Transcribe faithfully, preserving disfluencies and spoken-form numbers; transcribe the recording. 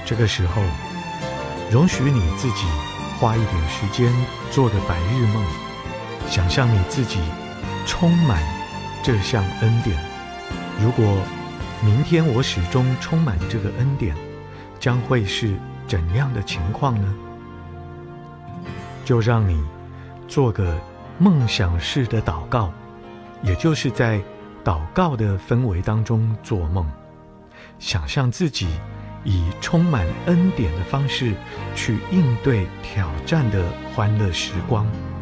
这个时候，容许你自己花一点时间做个白日梦，想象你自己充满这项恩典。如果明天我始终充满这个恩典，将会是怎样的情况呢？就让你做个梦想式的祷告，也就是在祷告的氛围当中做梦，想象自己以充满恩典的方式去应对挑战的欢乐时光。